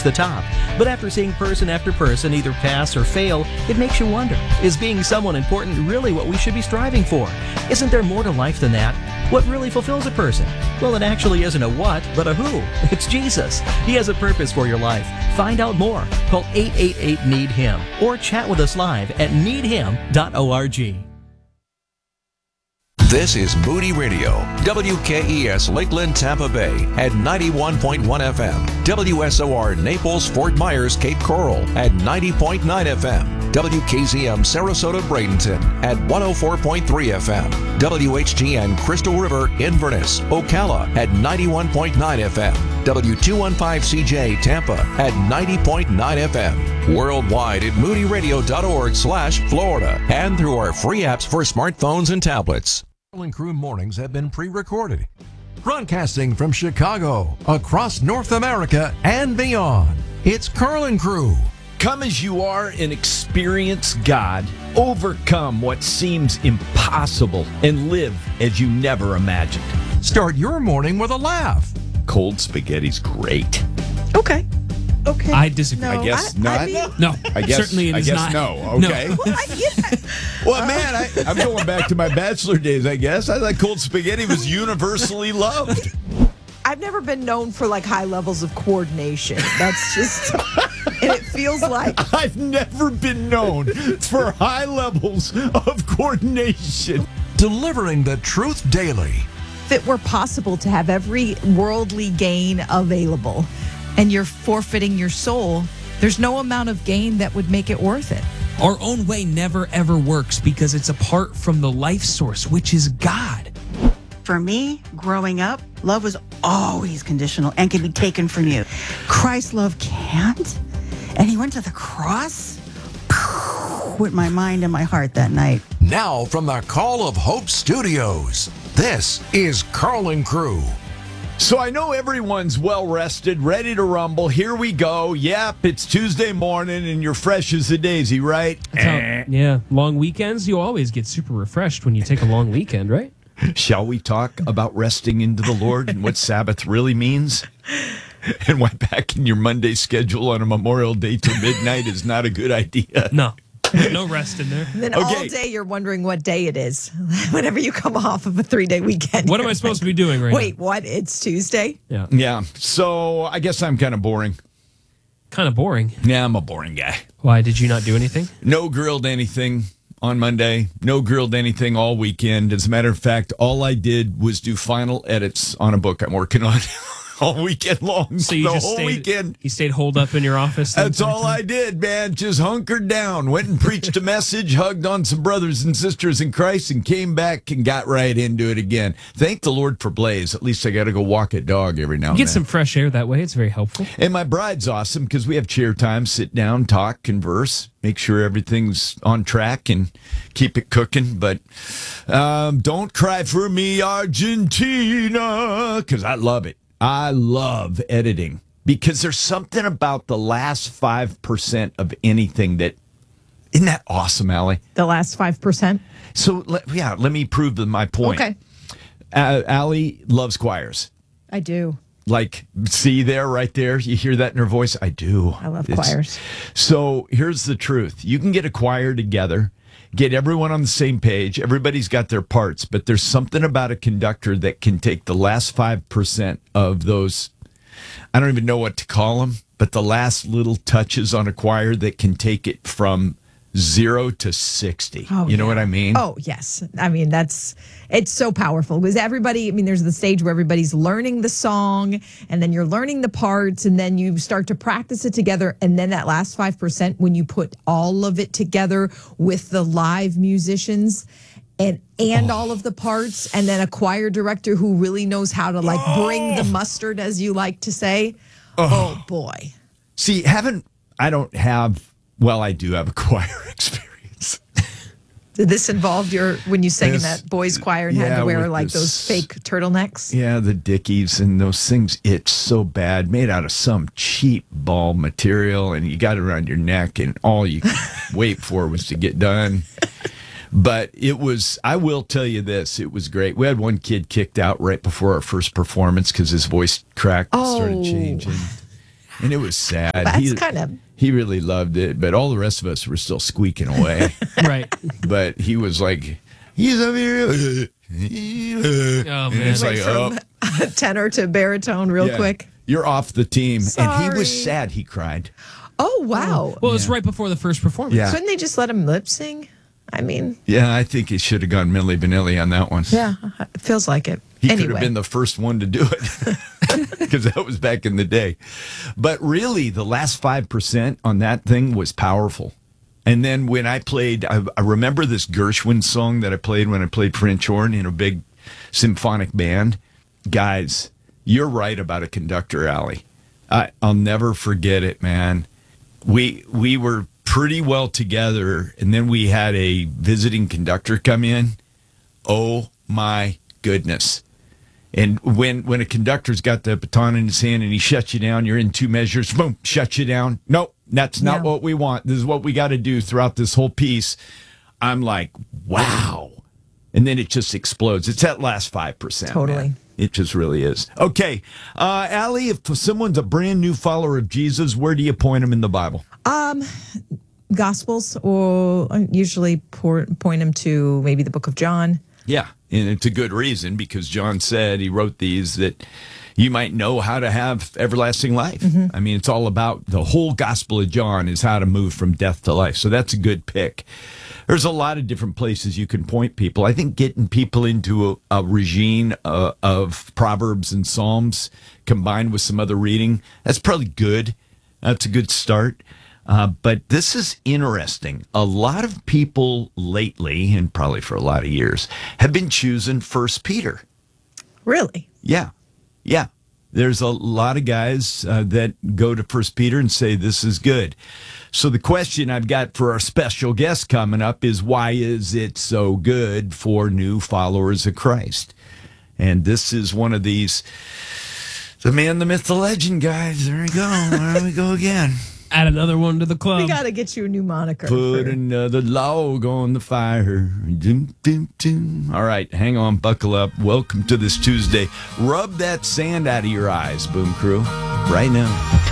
reach the top. But after seeing person after person either pass or fail, it makes you wonder, is being someone important really what we should be striving for? Isn't there more to life than that? What really fulfills a person? Well, it actually isn't a what, but a who. It's Jesus. He has a purpose for your life. Find out more. Call 888-NEED-HIM or chat with us live at needhim.org. This is Moody Radio, WKES Lakeland, Tampa Bay at 91.1 FM, WSOR Naples, Fort Myers, Cape Coral at 90.9 FM, WKZM Sarasota, Bradenton at 104.3 FM, WHGN Crystal River, Inverness, Ocala at 91.9 FM, W215CJ Tampa at 90.9 FM, worldwide at moodyradio.org/Florida, and through our free apps for smartphones and tablets. Carl and Crew mornings have been pre-recorded. Broadcasting from Chicago, across North America, and beyond. It's Carl and Crew. Come as you are and experience God. Overcome what seems impossible and live as you never imagined. Start your morning with a laugh. Cold spaghetti's great. Okay. I disagree. No, I guess not. No, I guess, certainly it is not. No. Okay. No. Well, man, I'm going back to my bachelor days, I guess. I thought cold spaghetti was universally loved. I've never been known for like high levels of coordination. That's just, and it feels like I've never been known for high levels of coordination. Delivering the truth daily. if it were possible to have every worldly gain available and you're forfeiting your soul, there's no amount of gain that would make it worth it. Our own way never ever works because it's apart from the life source, which is God. For me, growing up, love was always conditional and can be taken from you. Christ's love can't. And he went to the cross with my mind and my heart that night. Now from the Call of Hope Studios, this is Carl and Crew. So I know everyone's well rested, ready to rumble. Here we go. Yep, it's Tuesday morning and you're fresh as a daisy, right? Yeah, long weekends, you always get super refreshed when you take a long weekend, right? Shall we talk about resting into the Lord and what Sabbath really means? And why packing your Monday schedule on a Memorial Day till midnight is not a good idea. No rest in there. And then all day you're wondering what day it is whenever you come off of a 3-day weekend. What am I supposed to be doing right Wait, what? It's Tuesday? now? Yeah, so I guess I'm kind of boring. Kind of boring. Yeah, I'm a boring guy. Why, did you not do anything? No grilled anything on Monday. No grilled anything all weekend. As a matter of fact, all I did was do final edits on a book I'm working on all weekend long. So you the just whole stayed, weekend. You stayed holed up in your office? That's all I did, man. Just hunkered down, went and preached a message, hugged on some brothers and sisters in Christ, and came back and got right into it again. Thank the Lord for Blaze. At least I got to go walk a dog every now and You then. get some fresh air that way. It's very helpful. And my bride's awesome because we have chair time, sit down, talk, converse, make sure everything's on track and keep it cooking. But don't cry for me, Argentina, because I love it. I love editing because there's something about the last 5% of anything that, isn't that awesome, Allie? The last 5%? So, let me prove my point. Okay. Allie loves choirs. I do. Like, see there, right there? You hear that in her voice? I do. I love choirs. So here's the truth. You can get a choir together, get everyone on the same page. Everybody's got their parts, but there's something about a conductor that can take the last 5% of those, I don't even know what to call them, but the last little touches on a choir that can take it from 0 to 60. Oh, you know what I mean? Oh, yes. I mean, it's so powerful because there's the stage where everybody's learning the song and then you're learning the parts and then you start to practice it together. And then that last 5%, when you put all of it together with the live musicians and all of the parts and then a choir director who really knows how to bring the mustard, as you like to say. Oh boy. See, I do have a choir experience. Did this involve when you sang in that boys' choir and had to wear with those fake turtlenecks? Yeah, the Dickies and those things itch so bad, made out of some cheap ball material, and you got it around your neck, and all you could wait for was to get done. But I will tell you this, it was great. We had one kid kicked out right before our first performance because his voice cracked and started changing. And it was sad. That's kind of. He really loved it, but all the rest of us were still squeaking away. Right. But he was like, he's over here. Oh, man. It's like, From tenor to baritone real yeah, quick. You're off the team. And he was Sorry. sad. He cried. Oh, wow. Well, it was right before the first performance. Yeah. Couldn't they just let him lip sing? I mean, Yeah, I think he should have gone Milli Vanilli on that one. yeah, it feels like it. He anyway. could have been the first one to do it because that was back in the day. But really, the last 5% on that thing was powerful. And then when I played, I remember this Gershwin song that I played when I played French horn in a big symphonic band. Guys, you're right about a conductor, Allie. I'll never forget it, man. We were pretty well together, and then we had a visiting conductor come in. Oh, my goodness. And when a conductor's got the baton in his hand and he shuts you down, you're in 2 measures, boom, shuts you down. Nope, that's not what we want. This is what we got to do throughout this whole piece. I'm like, wow. And then it just explodes. It's that last 5%. Totally. Man. It just really is. Okay. Allie, if someone's a brand new follower of Jesus, where do you point them in the Bible? Gospels, or usually point him to maybe the book of John. Yeah, and it's a good reason because John said he wrote these that you might know how to have everlasting life. I mean, it's all about the whole Gospel of John is how to move from death to life. So that's a good pick. There's a lot of different places you can point people. I think getting people into a regime of Proverbs and Psalms combined with some other reading, that's probably good. That's a good start. But this is interesting. A lot of people lately, and probably for a lot of years, have been choosing 1 Peter. Really? Yeah. Yeah. There's a lot of guys that go to 1 Peter and say this is good. So the question I've got for our special guest coming up is, why is it so good for new followers of Christ? And this is one of these, the man, the myth, the legend, guys. There we go. There we go again. Add another one to the club. We got to get you a new moniker. Put another log on the fire. Doom, doom, doom. All right, hang on, buckle up. Welcome to this Tuesday. Rub that sand out of your eyes, Boom Crew, right now.